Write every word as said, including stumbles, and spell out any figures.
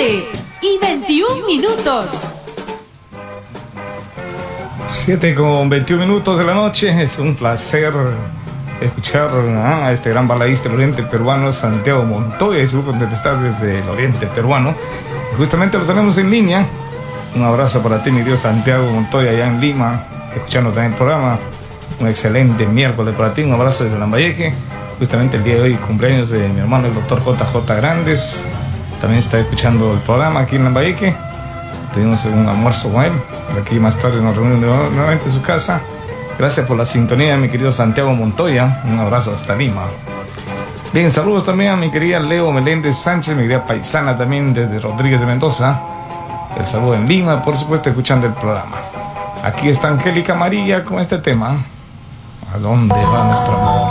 siete y veintiún minutos. siete con veintiún minutos de la noche. Es un placer escuchar a este gran baladista del oriente peruano, Santiago Montoya, y su grupo de tempestades del oriente peruano. Y justamente lo tenemos en línea. Un abrazo para ti, mi Dios Santiago Montoya, allá en Lima, escuchando también el programa. Un excelente miércoles para ti. Un abrazo desde Lambayeque. Justamente el día de hoy, cumpleaños de mi hermano, el doctor J J Grandes. También está escuchando el programa aquí en Lambayeque. Tuvimos un almuerzo con él. Aquí más tarde nos reunimos nuevamente en su casa. Gracias por la sintonía, mi querido Santiago Montoya. Un abrazo hasta Lima. Bien, saludos también a mi querida Leo Meléndez Sánchez, mi querida paisana también desde Rodríguez de Mendoza. El saludo en Lima, por supuesto, escuchando el programa. Aquí está Angélica María con este tema. ¿A dónde va nuestro amor?